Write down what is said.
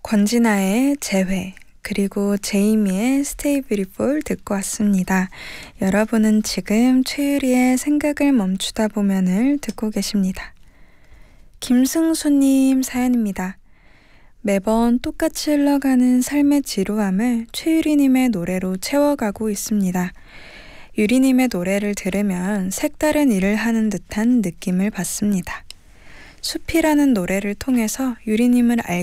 권진아의 재회, 그리고 제이미의 Stay Beautiful 듣고 왔습니다. 여러분은 지금 최유리의 생각을 멈추다 보면을 듣고 계십니다. 김승수님 사연입니다. 매번 똑같이 흘러가는 삶의 지루함을 최유리님의 노래로 채워가고 있습니다. 유리님의 노래를 들으면 색다른 일을 하는 듯한 느낌을 받습니다. 숲이라는 노래를 통해서 유리님을 알게